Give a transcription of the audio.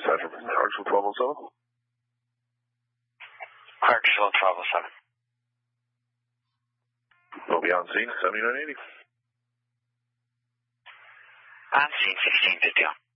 from Hartsville 1207. Hartsville 1207. We'll be on scene, 7980. On scene 1650.